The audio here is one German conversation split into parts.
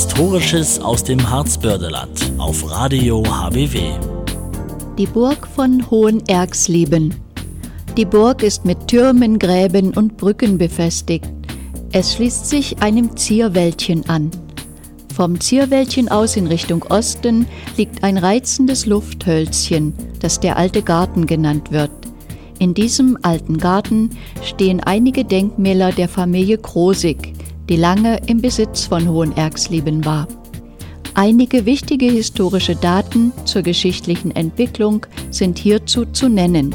Historisches aus dem Harzbördeland auf Radio HBW. Die Burg von Hohenerxleben. Die Burg ist mit Türmen, Gräben und Brücken befestigt. Es schließt sich einem Zierwäldchen an. Vom Zierwäldchen aus in Richtung Osten liegt ein reizendes Lufthölzchen, das der Alte Garten genannt wird. In diesem alten Garten stehen einige Denkmäler der Familie Krosigk, die lange im Besitz von Hohenerxleben war. Einige wichtige historische Daten zur geschichtlichen Entwicklung sind hierzu zu nennen.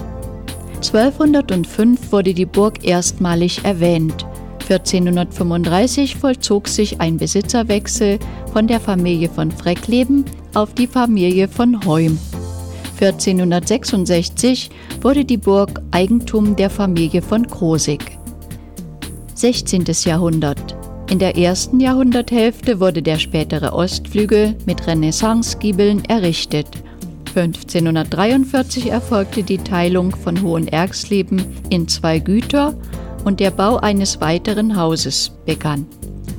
1205 wurde die Burg erstmalig erwähnt. 1435 vollzog sich ein Besitzerwechsel von der Familie von Freckleben auf die Familie von Heum. 1466 wurde die Burg Eigentum der Familie von Krosigk. 16. Jahrhundert. In der ersten Jahrhunderthälfte wurde der spätere Ostflügel mit Renaissancegiebeln errichtet. 1543 erfolgte die Teilung von Hohenerxleben in 2 Güter und der Bau eines weiteren Hauses begann.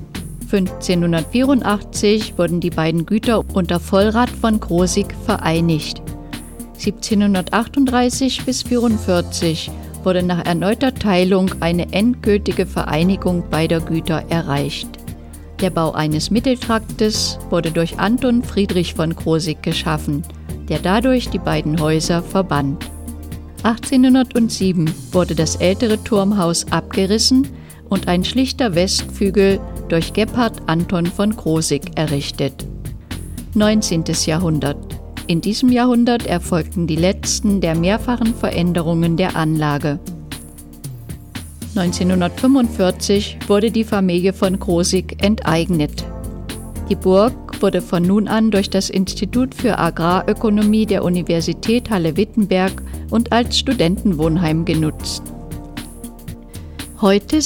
1584 wurden die beiden Güter unter Vollrat von Krosigk vereinigt. 1738 bis 1744 wurde nach erneuter Teilung eine endgültige Vereinigung beider Güter erreicht. Der Bau eines Mitteltraktes wurde durch Anton Friedrich von Krosigk geschaffen, der dadurch die beiden Häuser verband. 1807 wurde das ältere Turmhaus abgerissen und ein schlichter Westflügel durch Gebhard Anton von Krosigk errichtet. 19. Jahrhundert. In diesem Jahrhundert erfolgten die letzten der mehrfachen Veränderungen der Anlage. 1945 wurde die Familie von Krosigk enteignet. Die Burg wurde von nun an durch das Institut für Agrarökonomie der Universität Halle-Wittenberg und als Studentenwohnheim genutzt. Heute